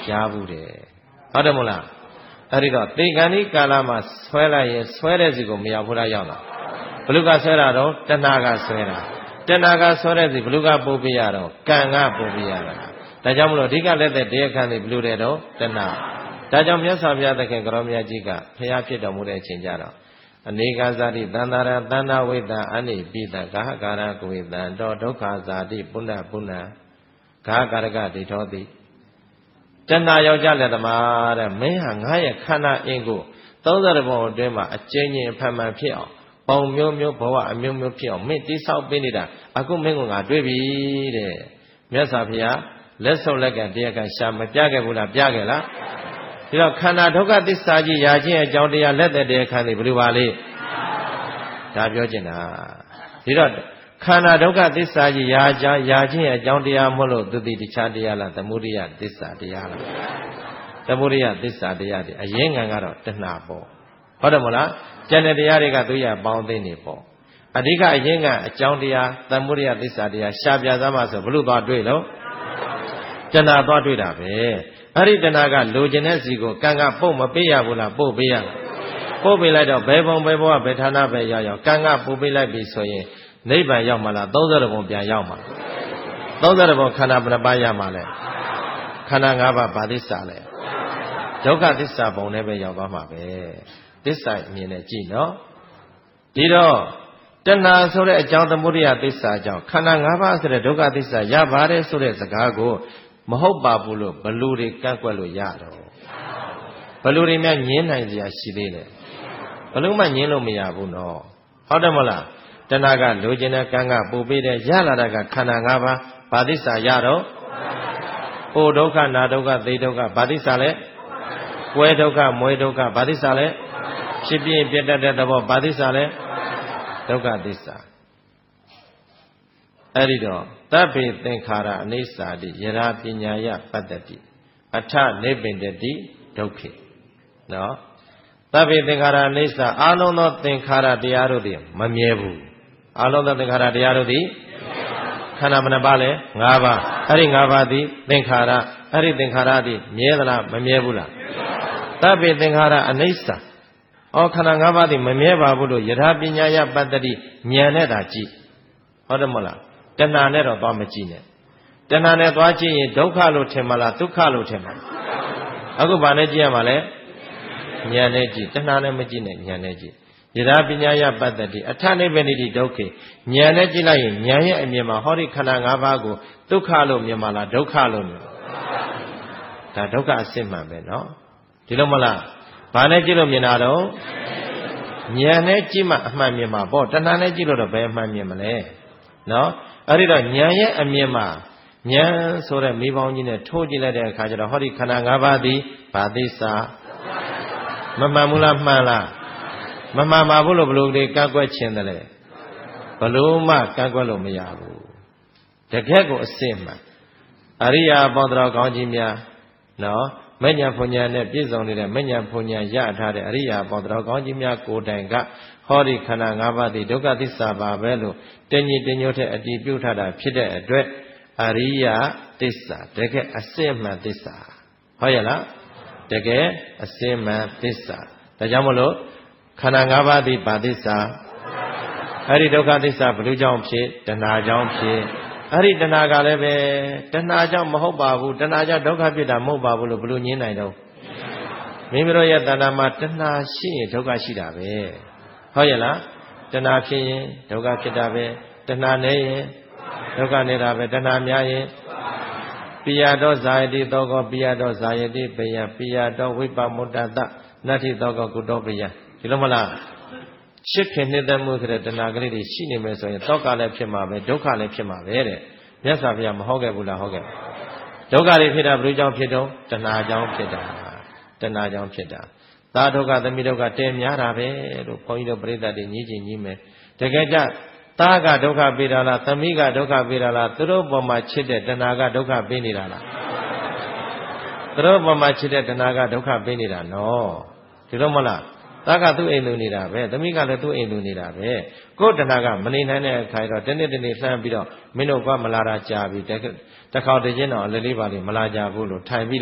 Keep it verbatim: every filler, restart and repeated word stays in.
ကြားဘူးတယ်ဟုတ်တယ်မို့လားအဲ့ဒီတော့တေကံဒီကာလမှာဆွဲလိုက်ရင်ဆွဲတဲ့စီကိုမရောက်ဘူးလားရောက်လားဘလူကဆွဲတာတော့တဏှာကဆွဲတာတဏှာကဆွဲတဲ့စီဘလူကပို့ပြရတော့ကံကပို့ပြရတာဒါကြောင့်မလို့အဓိကလက်တဲ့တရားခံတွေဘလူတဲ့တော့တဏှာဒါကြောင့်မြတ်စွာဘုရားသခင်ကရောမြတ်ကြီးကဖျားဖြစ်တော်မူတဲ့အချိန်ကြတော့အနေကဇာတိတန္တာရတန္တဝိတ္တအနိပိတဂဟကာရကဝေတံတောဒုက္ခဇာတိပုဏ္ဏပုဏ္ဏဂဟကာရကဒိဋ္ဌောတိတဏှာယောက်ျားလက်သမားတဲ့မင်းဟာငါရဲ့ခန္ဓာအင်းကိုသုံးဆယ်ဘုံအတွင်းမှာအကျဉ်းချင်းအဖန်မှန်ဖြစ်အောင်ပုံမျိုးမျိုးဘဝအမျိုးမျိုးဖြစ်အောင်မင်းတိဆောက်ပေးနေတာအခုမင်းကငါတွေ့ပြီတဲ့မြတ်စွာဘုရားလက်ဆုပ်လက်ကတရားကရှာမပြခဲ့ဘူးလားပြခဲ့လားဒီတော့ခန္ဓာဒုက္ခသစ္စာကြီးရာချင်းအကြောင်းတရားလက်သက်တရားခံနေဘယ်လိုပါလဲဒါပြောချင်တာဒီတော့ခန္ဓာဒုက္ခသစ္စာကြီးရာချာရာချင်းအကြောင်းတရားမဟုတ်လို့သူတိတခြားတရားလားသမုဒိယသစ္စာတရားလားသမုဒိယသစ္စာတရားတွေအရင်ငံကတော့တဏှာပေါ့ဟုတ်တယ်မဟုတ်လားကျန်တဲ့တရားတွေကသူရပေါင်းသိနေပေါ့အဓိကအရင်ကအကြောင်းတရားသမုဒိယသစ္စာတရားရှားပြသားမှဆိုဘလို့သွားတွေ့လို့တဏှာသွားတွေ့တာပဲအဲ့ဒီတဏှာကလိုချင်တဲ့စီကိုကံကပုတ်မပေးရဘူးလားပို့ပေးရလားပို့ပေးလိုက်တော့ဘယ်ဘုံဘယ်ဘဝဘယ်ဌာနပဲရောက်ရောက်ကံကပို့ပေးလိုက်ပြီဆိုရင်နိဗ္ဗာန်ရောက်မှာလားသုံးဆယ်ဘုံပြန်ရောက်မှာသုံးဆယ်ဘုံခန္ဓာဘယ်နှပါးရမှာလဲခန္ဓာ၅ပါးဗာသစ္စာလဲဒုက္ခသစ္စာဘုံနဲ့ပဲရောက်သွားမှာပဲသစ္စာအမြင်နဲ့ကြည့်နော်ဒီတော့တဏှာဆိုတဲ့အကြောင်းသမုဒိယသစ္စာကြောင့်ခန္ဓာ၅ပါးဆိုတဲ့ဒုက္ခသစ္စာရပါတယ်ဆိုတဲ့စကားကိုမဟုတ်ပါဘူးလို့ဘလူတွေကန့်ကွက်လို့ရတော့ဘလူတွေများညင်းနိုင်စရာရှိသေးတယ်ဘလူမှညင်းလို့မရဘူးနော်ဟုတ်တယ်မလားတဏှာကလိုချင်တဲ့ကံကပူပေးတဲ့ရလာတာကခန္ဓာ၅ပါးဗာသစ္စာရတော့ဟိုဒုက္ခနာဒုက္ခသေဒုက္ခဗာသစ္စာလဲကွဲဒုက္ခမွဲဒုက္ခဗာသစ္စာလဲဖြစ်ပြင်းပြတ်တတ်တဲ့သဘောဗာသစ္စာလဲဒုက္ခသစ္စာအဲ့ဒီတော့သဗ္ဗေသင်္ခါရအနိစ္စတိယရာပညာယပတ္တတိအထနိဗ္ဗန္တတိဒုက္ခေနော်သဗ္ဗေသင်္ခါရအနိစ္စအာလုံးသောသင်္ခါရတရားတို့သည်မမြဲဘူးအာလုံးသောသင်္ခါရတရားတို့သည်ခန္ဓာဘယ်နှပါးလဲ၅ပါးအဲ့ဒီ၅ပါးသည်သင်္ခါရအဲ့ဒီသင်္ခါရသည်မြဲသလားမမြဲဘူးလားသဗ္ဗေသင်္ခါရအနိစ္စဩခန္ဓာ၅ပါးသည်မမြဲပါဘူးလို့ယထာပညာယပတ္တတိဉာဏ်နဲ့သာကြည့်ဟုတ်တယ်မဟုတ်လားတဏှာနဲ့တော့သွားမကြည့်နဲ့တဏှာနဲ့သွားကြည့်ရင်ဒုက္ခလို့ထင်မလားဒုက္ခလို့ထင်မလားအခုဗာနဲ့ကြည့်ရမှာလဲဉာဏ်နဲ့ကြည့်တဏှာနဲ့မကြည့်နဲ့ဉာဏ်နဲ့ကြည့်ယထာပညာယပတ္တတိအထနိဗ္ဗန္တိဒုက္ခေဉာဏ်နဲ့ကြည့်လိုက်ရင်ဉာဏ်ရဲ့အမြင်မှာဟောဒီခန္ဓာ၅ပါးကိုဒုက္ခလို့မြင်မလားဒုက္ခလို့မြင်ဒါဒုက္ခအစစ်မှန်ပဲနော်ဒီလိုမလားဗာနဲ့ကြည့်လို့မြင်တာတော့ဉာဏ်နဲ့ကြည့်မှအမှန်မြင်မှာပေါ့တဏှာနဲ့ကြည့်လို့တော့ဘယ်အမှန်မြင်မလဲနော်အဲ့ဒီတော့ဉာဏ်ရဲ့အမြင်မှာဉာဏ်ဆိုတဲ့မိပေါင်းကြီးနဲ့ထိုးကြည့်လိုက်တဲ့အခါကျတော့ဟောဒီခန္ဓာ၅ပါးသည်ဗာသစ္စာမမှန်ဘူးလားမှန်လားမမှန်ပါဘူးလို့ဘလို့ဒီကန့်ကွက်ခြင်းတယ်လေဘလို့မှကန့်ကွက်လို့မရဘူးတကယ့်ကိုအစစ်မှန်အရိယာပေါင်းတော်ကောင်းကြီးများနော်မဉ္ဇဉ်ဖွညာနဲ့ပြည့်စုံနေတဲ့မဉ္ဇဉ်ဖွညာရထားတဲ့အရိယာပေါင်းတော်ကောင်းကြီးများကိုယ်တိုင်ကဟောဒီခန္ဓာ၅ပါးသည်ဒုက္ခသစ္စာပါပဲလို့တင်ကြီးတင်ညို့တဲ့အတည်ပြုထားတာဖြစ်တဲ့အတွက်အရိယသစ္စာတကယ်အစစ်မှန်သစ္စာဟုတ်ရဲ့လားတကယ်အစစ်မှန်သစ္စာဒါကြောင့်မလို့ခန္ဓာ၅ပါးသည်ပါသစ္စာအဲ့ဒီဒုက္ခသစ္စာဘယ်လိုကြောင့်ဖြစ်တဏှာကြောင့်ဖြစ်အဲ့ဒီတဏှာကလည်းပဲတဏှာကြောင့်မဟုတ်ပါဘူးတဏှာကြောင့်ဒုက္ခဖြစ်တာမဟုတ်ပါဘူးလို့ဘယ်လိုညင်းနိုင်တော့မိမိတို့ရဲ့တဏှာမှာတဏှာရှိရင်ဒုက္ခရှိတာပဲဟုတ်ရဲ့လားတဏှာဖြစ်ရင်ဒုက္ခဖြစ်တာပဲတဏှာနေရင်ဒုက္ခနေတာပဲတဏှာများရင်ပိယတောဇာယတိသောကောပိယတောဇာယတိပယပိယတောဝိပမုတ္တတနတ္ထိသောကောကုတောပယဒီလိုမလားရှစ်ခင်နှစ်သက်မှုဆိုတဲ့တဏှာကလေးတွေရှိနေမယ်ဆိုရင်တောကလည်းဖြစ်မှာပဲဒုက္ခလည်းဖြစ်မှာပဲတဲ့မြတ်စွာဘုရားမဟုတ်ခဲ့ဘူးလားဟုတ်ခဲ့ဒုက္ခတွေဖြစ်တာဘယ်လိုကြောင့်ဖြစ်တော့တဏှာကြောင့်ဖြစ်တာတဏှာကြောင့်ဖြစ်တာသာဒုက္ခသမီးဒုက္ခတဲများတာပဲလို့ဘုန်းကြီးတို့ပြိဿတွေညီးချင်းညီးမယ်တကယ်ကြသားကဒုက္ခပေးတာလားသမီးကဒုက္ခပေးတာလားသူတို့ပေါ်မှာချစ်တဲ့တဏှာကဒုက္ခပေးနေတာလားသူတို့ပေါ်မှာချစ်တဲ့တဏှာကဒုက္ခပေးနေတာနော်ဒီလိုမလားသားကသူ့အိမ်လူနေတာပဲသမီးကလည်းသူ့အိမ်လူနေတာပဲကိုယ်တဏှာကမနေနိုင်တဲ့အခါကျတော့တနေ့တနေ့လှမ်းပြီးတော့မင်းတို့ကမလာတာကြာပြီတခါတည်းချင်းတော့အလေးလေးပါလေးမလာကြဘူးလို့ထိုင်ပြီး